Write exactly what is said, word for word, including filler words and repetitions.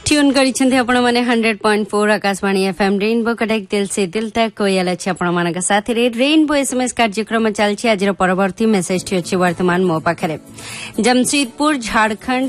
Tune करिसेंथे आपण माने hundred point four Akashvani FM rainbow connect दिल से दिल तक कोयल अछि आपण मानक साथी रे रेनबो एसएमएस कार्यक्रम चलछि। आज परवर्ती मेसेज ठी अछि वर्तमान मो पाखरे जमशेदपुर झारखंड